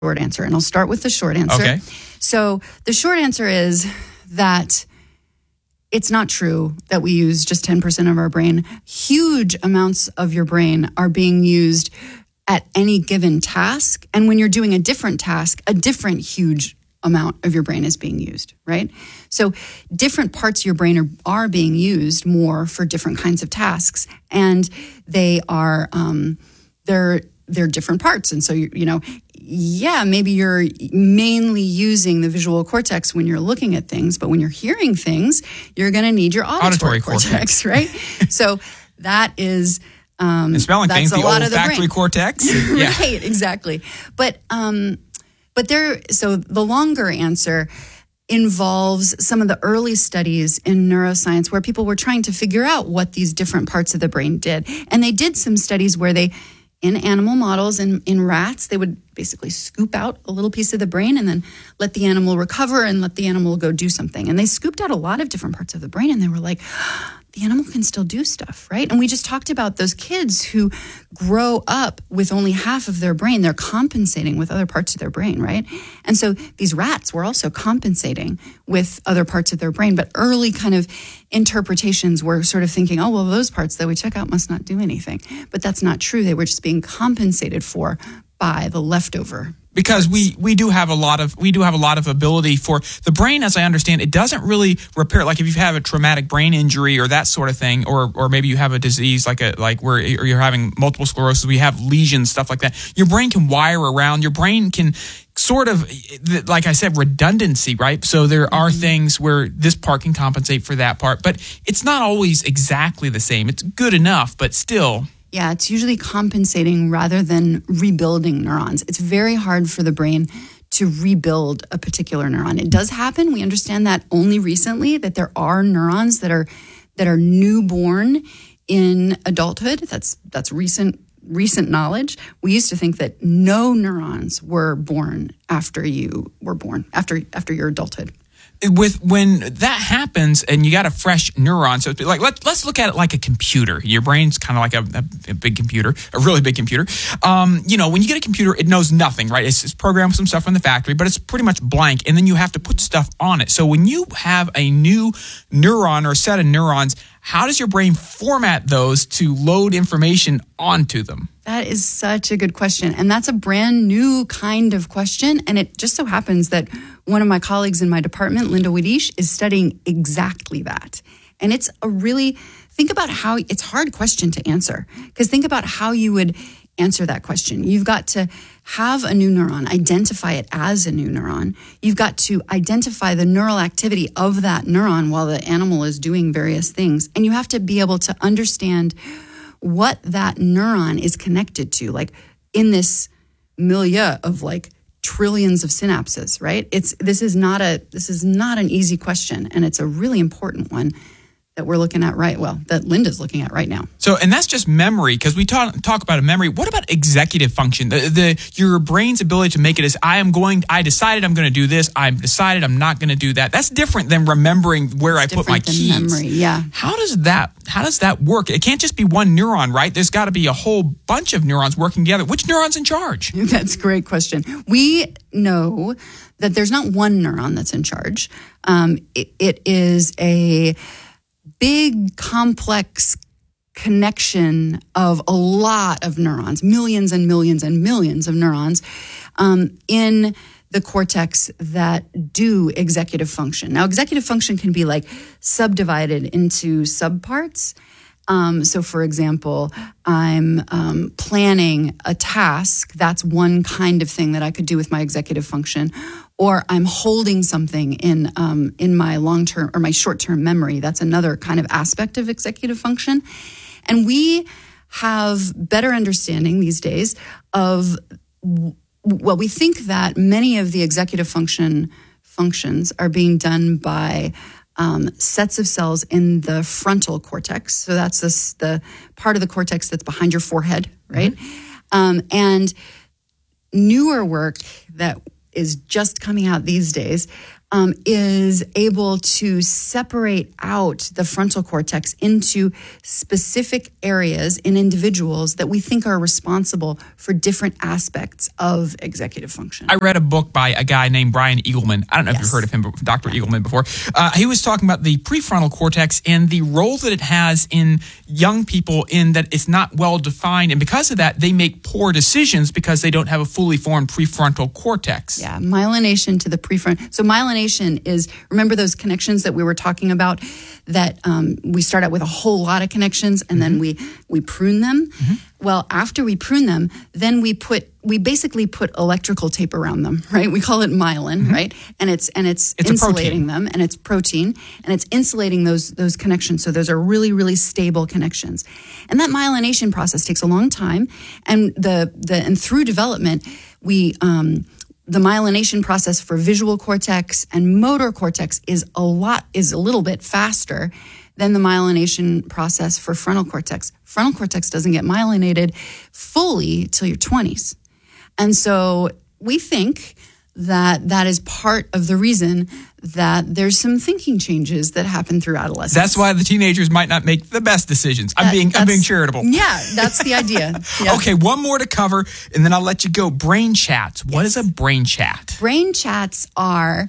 short answer, and I'll start with the short answer. Okay. So the short answer is that it's not true that we use just 10% of our brain. Huge amounts of your brain are being used at any given task. And when you're doing a different task, a different huge amount of your brain is being used, right? So different parts of your brain are being used more for different kinds of tasks. And they are, they're different parts. And so, maybe you're mainly using the visual cortex when you're looking at things, but when you're hearing things, you're going to need your auditory cortex, right? So that is... and smelling things, the olfactory cortex. Yeah. Right, exactly. But the longer answer involves some of the early studies in neuroscience where people were trying to figure out what these different parts of the brain did. And they did some studies where in animal models, in rats, they would basically scoop out a little piece of the brain and then let the animal recover and let the animal go do something. And they scooped out a lot of different parts of the brain, and they were like, the animal can still do stuff, right? And we just talked about those kids who grow up with only half of their brain. They're compensating with other parts of their brain, right? And so these rats were also compensating with other parts of their brain. But early kind of interpretations were sort of thinking, oh, well, those parts that we check out must not do anything. But that's not true. They were just being compensated for by the leftover. Because we do have a lot of ability for the brain, as I understand. It doesn't really repair, like if you have a traumatic brain injury or that sort of thing, or maybe you have a disease like where you're having multiple sclerosis, we have lesions, stuff like that. Your brain can wire around. Your brain can sort of, like I said, redundancy, right? So there are things where this part can compensate for that part, but it's not always exactly the same. It's good enough, but still. Yeah, it's usually compensating rather than rebuilding neurons. It's very hard for the brain to rebuild a particular neuron. It does happen. We understand that only recently, that there are neurons that are newborn in adulthood. That's recent knowledge. We used to think that no neurons were born after you were born, after your adulthood. When that happens and you got a fresh neuron, so like let's look at it like a computer. Your brain's kind of like a big computer, a really big computer. When you get a computer, it knows nothing, right? It's programmed with some stuff from the factory, but it's pretty much blank, and then you have to put stuff on it. So when you have a new neuron or a set of neurons, how does your brain format those to load information onto them? That is such a good question. And that's a brand new kind of question. And it just so happens that one of my colleagues in my department, Linda Widish, is studying exactly that. And it's think about how, it's a hard question to answer. Because think about how you would answer that question. You've got to have a new neuron, identify it as a new neuron. You've got to identify the neural activity of that neuron while the animal is doing various things. And you have to be able to understand what that neuron is connected to, like in this milieu of like trillions of synapses, right? This is not an easy question, and it's a really important one that we're looking at that Linda's looking at right now. So, and that's just memory, because we talk about a memory. What about executive function? Your brain's ability to make it as I decided I'm going to do this. I decided I'm not going to do that. That's different than remembering where I put my keys. Memory, yeah. How does that work? It can't just be one neuron, right? There's got to be a whole bunch of neurons working together. Which neuron's in charge? That's a great question. We know that there's not one neuron that's in charge. It is a big, complex connection of a lot of neurons, millions and millions and millions of neurons in the cortex that do executive function. Now, executive function can be like subdivided into subparts. So, for example, I'm planning a task. That's one kind of thing that I could do with my executive function. Or I'm holding something in my long-term or my short-term memory. That's another kind of aspect of executive function. And we have better understanding these days of, we think that many of the executive functions are being done by sets of cells in the frontal cortex. So that's the part of the cortex that's behind your forehead, right? Mm-hmm. And newer work that is just coming out these days is able to separate out the frontal cortex into specific areas in individuals that we think are responsible for different aspects of executive function. I read a book by a guy named Brian Eagleman. I don't know if you've heard of him, Dr. Eagleman, before. He was talking about the prefrontal cortex and the role that it has in young people, in that it's not well defined. And because of that, they make poor decisions because they don't have a fully formed prefrontal cortex. Yeah, myelination to the prefrontal. So myelination is, remember those connections that we were talking about, that we start out with a whole lot of connections and then we prune them. Well, after we prune them, then we basically put electrical tape around them, right? We call it myelin, right? And it's insulating them, and it's protein, and it's insulating those connections. So those are really, really stable connections. And that myelination process takes a long time, and and through development, the myelination process for visual cortex and motor cortex is a little bit faster than the myelination process for frontal cortex. Frontal cortex doesn't get myelinated fully till your 20s. And so we think that is part of the reason that there's some thinking changes that happen through adolescence. That's why the teenagers might not make the best decisions. I'm being charitable. Yeah, that's the idea. Yeah. Okay, one more to cover, and then I'll let you go. Brain chats. What is a brain chat? Brain chats are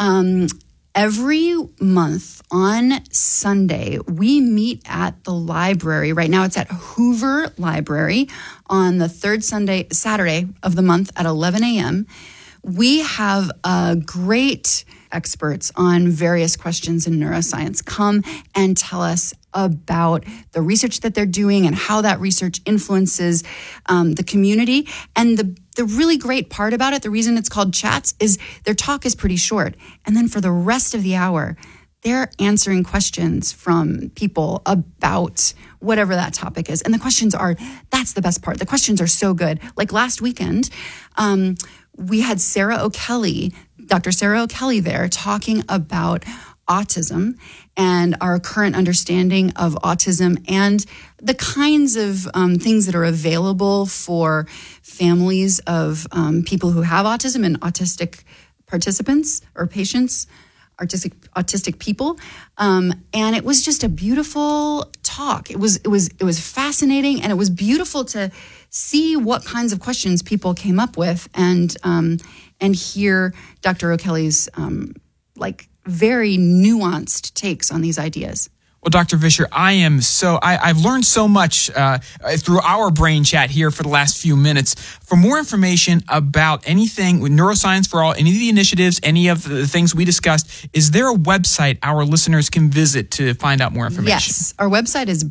every month on Sunday, we meet at the library. Right now it's at Hoover Library on the third Saturday of the month at 11 a.m. We have great experts on various questions in neuroscience come and tell us about the research that they're doing and how that research influences the community. And the really great part about it, the reason it's called chats, is their talk is pretty short. And then for the rest of the hour, they're answering questions from people about whatever that topic is. And the questions that's the best part. The questions are so good. Like last weekend, we had Dr. Sarah O'Kelly there talking about autism and our current understanding of autism and the kinds of things that are available for families of people who have autism and autistic participants or patients, autistic people. And it was just a beautiful talk. It was fascinating, and it was beautiful to see what kinds of questions people came up with and hear Dr. O'Kelly's very nuanced takes on these ideas. Well, Dr. Vischer, I've learned so much through our brain chat here for the last few minutes. For more information about anything with Neuroscience for All, any of the initiatives, any of the things we discussed, is there a website our listeners can visit to find out more information? Yes. Our website is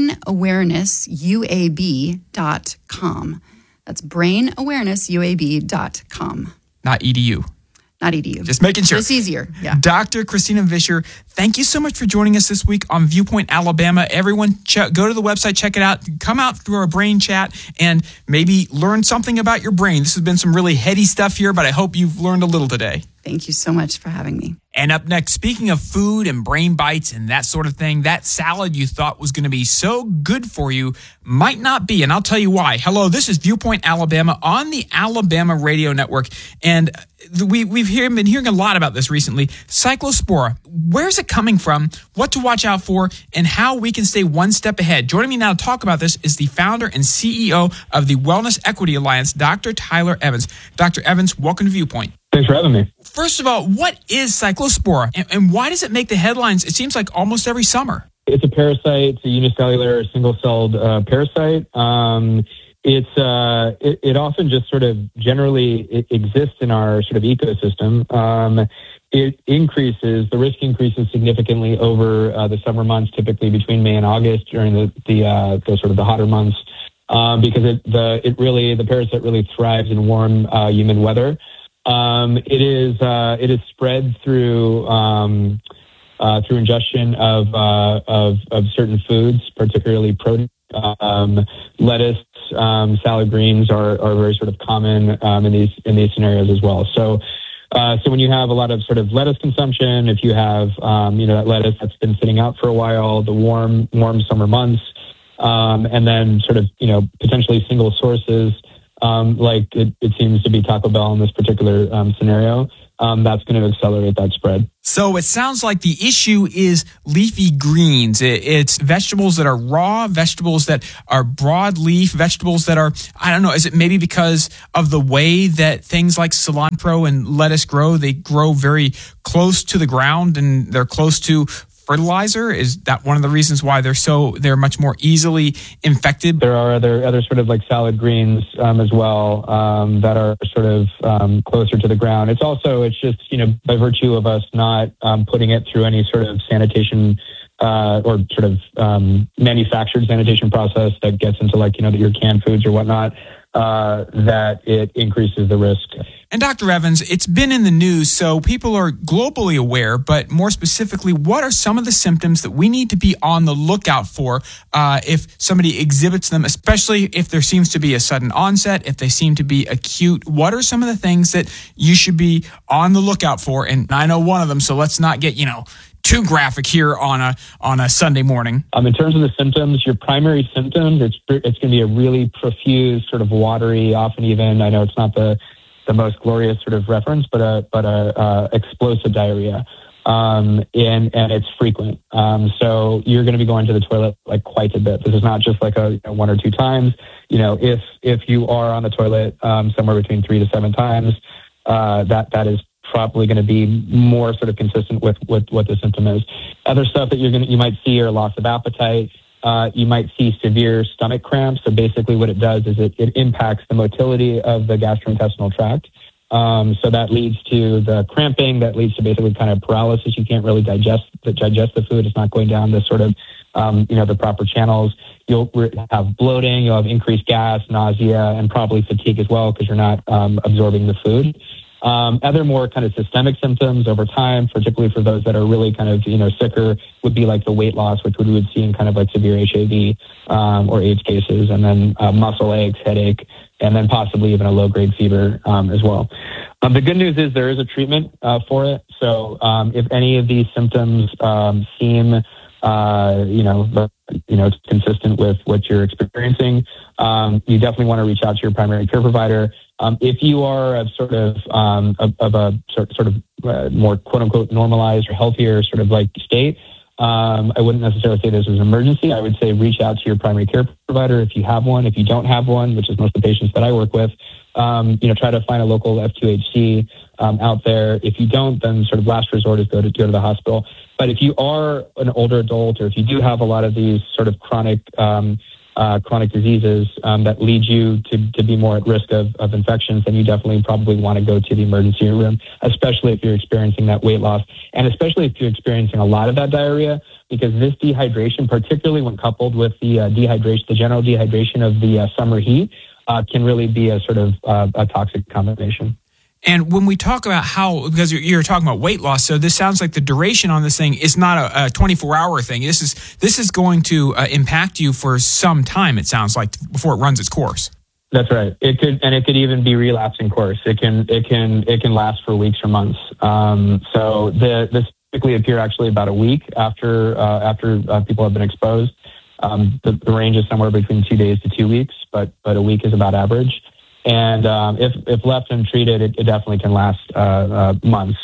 brainawarenessuab.com. That's brainawarenessuab.com. Not edu. Not edu. Just making sure. It's easier. Yeah. Dr. Christina Vischer, thank you so much for joining us this week on Viewpoint Alabama. Everyone, go to the website, check it out. Come out through our brain chat and maybe learn something about your brain. This has been some really heady stuff here, but I hope you've learned a little today. Thank you so much for having me. And up next, speaking of food and brain bites and that sort of thing, that salad you thought was going to be so good for you might not be, and I'll tell you why. Hello, this is Viewpoint Alabama on the Alabama Radio Network, and we've been hearing a lot about this recently. Cyclospora, where's it coming from, what to watch out for, and how we can stay one step ahead. Joining me now to talk about this is the founder and CEO of the Wellness Equity Alliance, Dr. Tyler Evans. Dr. Evans, welcome to Viewpoint. Thanks for having me. First of all, what is Cyclospora, and why does it make the headlines, it seems like, almost every summer? It's a parasite. It's a unicellular, single-celled parasite. It often just sort of it exists in our sort of ecosystem. The risk increases significantly over the summer months, typically between May and August during the sort of the hotter months, because the parasite really thrives in warm, humid weather. It is spread through ingestion of certain foods, particularly protein. Lettuce, salad greens are very sort of common in these scenarios as well. So when you have a lot of sort of lettuce consumption, if you have that lettuce that's been sitting out for a while, the warm summer months, and then sort of potentially single sources like it seems to be Taco Bell in this particular scenario, that's going to accelerate that spread. So it sounds like the issue is leafy greens. It's vegetables that are raw, vegetables that are broadleaf, vegetables that are, I don't know, is it maybe because of the way that things like cilantro and lettuce grow? They grow very close to the ground and they're close to fertilizer. Is that one of the reasons why they're much more easily infected? There are other sort of like salad greens as well that are sort of closer to the ground. It's just, by virtue of us not putting it through any sort of sanitation or sort of manufactured sanitation process that gets into like, your canned foods or whatnot, that it increases the risk. And Dr. Evans, it's been in the news, so people are globally aware, but more specifically, what are some of the symptoms that we need to be on the lookout for if somebody exhibits them, especially if there seems to be a sudden onset, if they seem to be acute? What are some of the things that you should be on the lookout for? And I know one of them, so let's not get, too graphic here on a Sunday morning. In terms of the symptoms, your primary symptoms, it's going to be a really profuse, sort of watery, often even, I know it's not the most glorious sort of reference, but a explosive diarrhea. And it's frequent. So you're going to be going to the toilet like quite a bit. This is not just like a one or two times. If you are on the toilet somewhere between 3 to 7 times, that is probably going to be more sort of consistent with what the symptom is. Other stuff that you might see are loss of appetite. You might see severe stomach cramps. So basically what it does is it impacts the motility of the gastrointestinal tract. So that leads to the cramping, that leads to basically kind of paralysis. You can't really digest the food. It's not going down the sort of, the proper channels. You'll have bloating, you'll have increased gas, nausea, and probably fatigue as well because you're not absorbing the food. Other more kind of systemic symptoms over time, particularly for those that are really kind of, sicker, would be like the weight loss, which we would see in kind of like severe HIV or AIDS cases, and then muscle aches, headache, and then possibly even a low-grade fever as well. The good news is there is a treatment for it. So if any of these symptoms seem it's consistent with what you're experiencing, you definitely want to reach out to your primary care provider. If you are of sort of more quote unquote normalized or healthier sort of like state, I wouldn't necessarily say this is an emergency. I would say reach out to your primary care provider if you have one. If you don't have one, which is most of the patients that I work with, try to find a local F2HC out there. If you don't, then sort of last resort is go to the hospital. But if you are an older adult, or if you do have a lot of these sort of chronic diseases that lead you to be more at risk of infections, then you definitely probably want to go to the emergency room, especially if you're experiencing that weight loss, and especially if you're experiencing a lot of that diarrhea, because this dehydration, particularly when coupled with the general dehydration of the summer heat, can really be a sort of a toxic combination. And when we talk about because you're talking about weight loss, so this sounds like the duration on this thing is not a 24-hour thing. This is going to impact you for some time, it sounds like, before it runs its course. That's right. It could even be relapsing course. It can last for weeks or months. So this typically appear actually about a week after people have been exposed. The range is somewhere between 2 days to 2 weeks, but a week is about average. And if left untreated, it definitely can last months.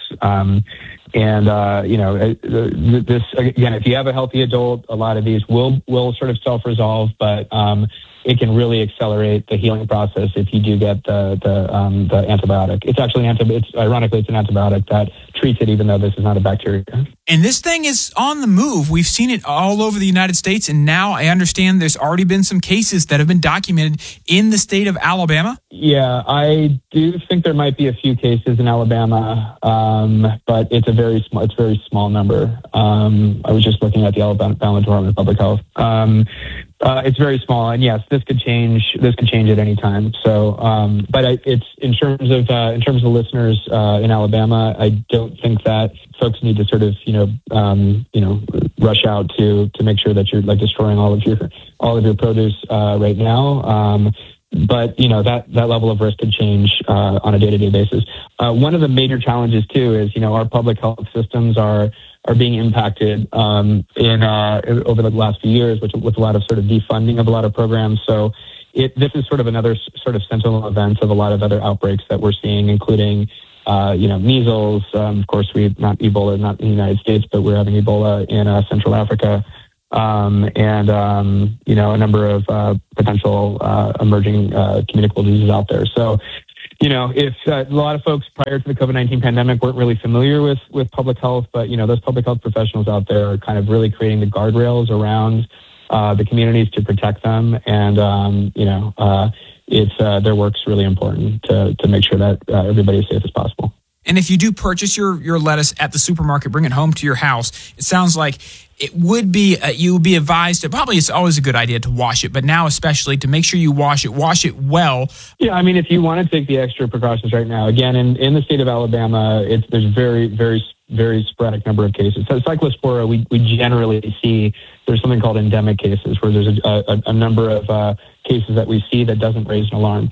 This again, if you have a healthy adult, a lot of these will sort of self-resolve, but it can really accelerate the healing process if you do get the antibiotic. It's actually ironically it's an antibiotic that treats it, even though this is not a bacteria. And this thing is on the move. We've seen it all over the United States, and now I understand there's already been some cases that have been documented in the state of Alabama. Yeah, I do think there might be a few cases in Alabama, but it's a very small number. I was just looking at the Alabama Department of Public Health. It's very small, and yes, this could change at any time. So, but it's in terms of the listeners in Alabama, I don't think that folks need to sort of rush out to make sure that you're like destroying all of your produce right now. But that level of risk could change on a day-to-day basis. One of the major challenges too is our public health systems are being impacted over the last few years, with a lot of sort of defunding of a lot of programs. So this is sort of another sort of sentinel event of a lot of other outbreaks that we're seeing, including measles. Of course, not Ebola, not in the United States, but we're having Ebola in Central Africa, and a number of potential emerging communicable diseases out there. So, if a lot of folks prior to the COVID-19 pandemic weren't really familiar with public health, but those public health professionals out there are kind of really creating the guardrails around the communities to protect them, and their work's really important to make sure that everybody is safe as possible. And if you do purchase your lettuce at the supermarket, bring it home to your house, it sounds like it would be, you would be advised to, probably it's always a good idea to wash it, but now especially to make sure you wash it well. Yeah, I mean, if you want to take the extra precautions right now, again, in the state of Alabama, there's very, very, very sporadic number of cases. So Cyclospora, we generally see there's something called endemic cases, where there's a number of cases that we see that doesn't raise an alarm.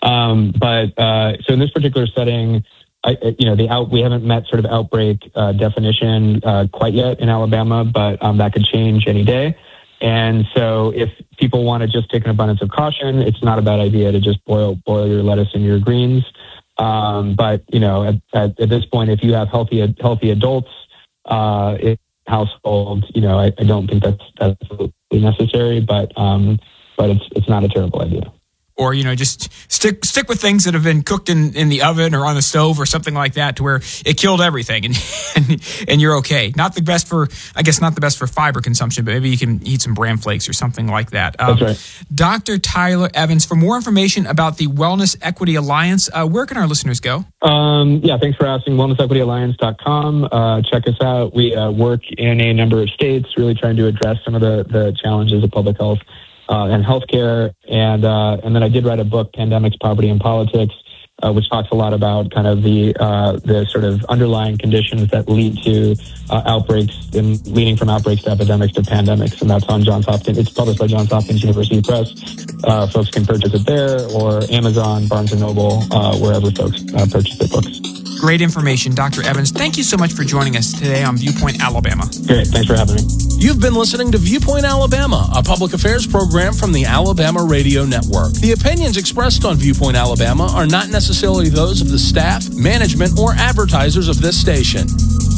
So in this particular setting, we haven't met sort of outbreak definition quite yet in Alabama, but that could change any day. And so if people want to just take an abundance of caution, it's not a bad idea to just boil your lettuce and your greens. But at this point, if you have healthy adults in household, I don't think that's absolutely necessary, but it's not a terrible idea. Or, just stick with things that have been cooked in the oven or on the stove or something like that, to where it killed everything and you're okay. Not the best for fiber consumption, but maybe you can eat some bran flakes or something like that. That's right. Dr. Tyler Evans, for more information about the Wellness Equity Alliance, where can our listeners go? Thanks for asking. WellnessEquityAlliance.com. Check us out. We work in a number of states, really trying to address some of the challenges of public health and healthcare, and then I did write a book, Pandemics, Poverty, and Politics, which talks a lot about kind of the sort of underlying conditions that lead to outbreaks, and leading from outbreaks to epidemics to pandemics, and that's on Johns Hopkins. It's published by Johns Hopkins University Press. Folks can purchase it there, or Amazon, Barnes & Noble, wherever folks purchase their books. Great information, Dr. Evans. Thank you so much for joining us today on Viewpoint Alabama. Great. Thanks for having me. You've been listening to Viewpoint Alabama, a public affairs program from the Alabama Radio Network. The opinions expressed on Viewpoint Alabama are not necessarily those of the staff, management, or advertisers of this station.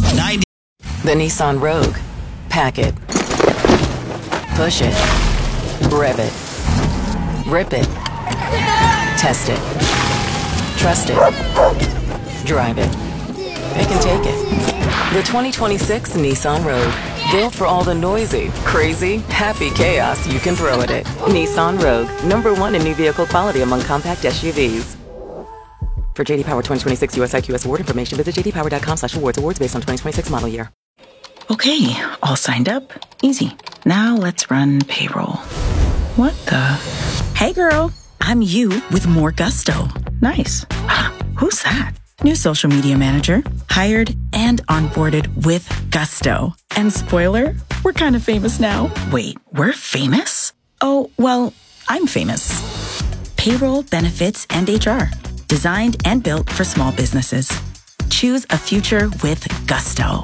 The Nissan Rogue. Pack it. Push it. Rev it. Rip it. Test it. Trust it. Drive it. Pick and take it. The 2026 Nissan Rogue. Built for all the noisy, crazy, happy chaos you can throw at it. Nissan Rogue. #1 in new vehicle quality among compact SUVs. For J.D. Power 2026 US IQS award information, visit jdpower.com/awards. Awards based on 2026 model year. Okay, all signed up. Easy. Now let's run payroll. What the? Hey girl, I'm you with more gusto. Nice. Who's that? New social media manager. Hired and onboarded with gusto. And spoiler, we're kind of famous now. Wait, we're famous? Oh, well, I'm famous. Payroll, benefits, and HR. Designed and built for small businesses. Choose a future with gusto.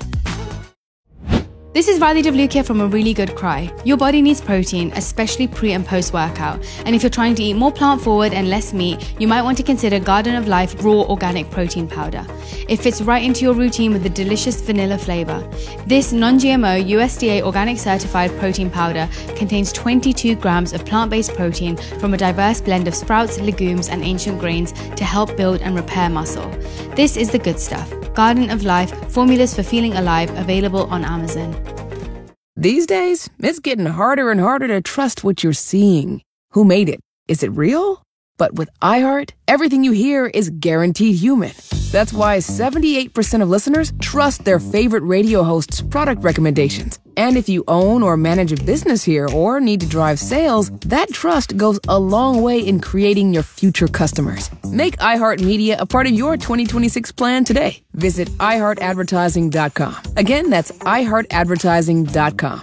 This is Riley Devlukia from A Really Good Cry. Your body needs protein, especially pre and post workout. And if you're trying to eat more plant forward and less meat, you might want to consider Garden of Life Raw Organic Protein Powder. It fits right into your routine with a delicious vanilla flavor. This non-GMO USDA organic certified protein powder contains 22 grams of plant-based protein from a diverse blend of sprouts, legumes, and ancient grains to help build and repair muscle. This is the good stuff. Garden of Life, formulas for feeling alive, available on Amazon. These days, it's getting harder and harder to trust what you're seeing. Who made it? Is it real? But with iHeart, everything you hear is guaranteed human. That's why 78% of listeners trust their favorite radio hosts' product recommendations. And if you own or manage a business here or need to drive sales, that trust goes a long way in creating your future customers. Make iHeartMedia a part of your 2026 plan today. Visit iHeartAdvertising.com. Again, that's iHeartAdvertising.com.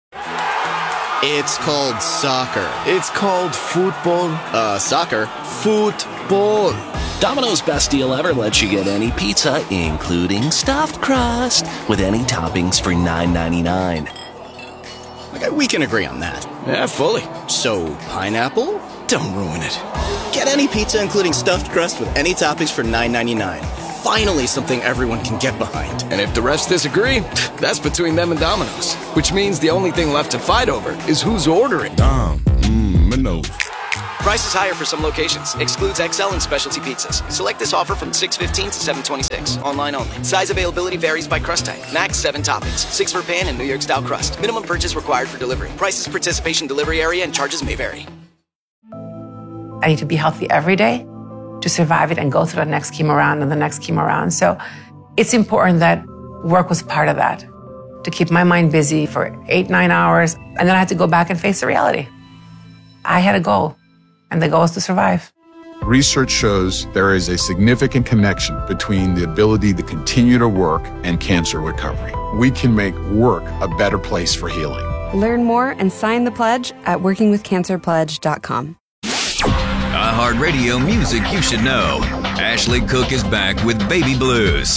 It's called soccer. It's called football. Soccer. Football. Domino's best deal ever lets you get any pizza, including stuffed crust, with any toppings for $9.99. Okay, we can agree on that. Yeah, fully. So, pineapple? Don't ruin it. Get any pizza including stuffed crust with any toppings for $9.99. Finally something everyone can get behind. And if the refs disagree, that's between them and Domino's. Which means the only thing left to fight over is who's ordering. Domino's. Price is higher for some locations. Excludes XL and specialty pizzas. Select this offer from 6/15 to 7/26. Online only. Size availability varies by crust type. Max 7 toppings. 6 for pan and New York style crust. Minimum purchase required for delivery. Prices, participation, delivery area, and charges may vary. I need to be healthy every day to survive it and go through the next chemo round and the next chemo round. So it's important that work was part of that, to keep my mind busy for 8-9 hours. And then I had to go back and face the reality. I had a goal, and the goal is to survive. Research shows there is a significant connection between the ability to continue to work and cancer recovery. We can make work a better place for healing. Learn more and sign the pledge at workingwithcancerpledge.com. iHeartRadio music you should know. Ashley Cook is back with Baby Blues.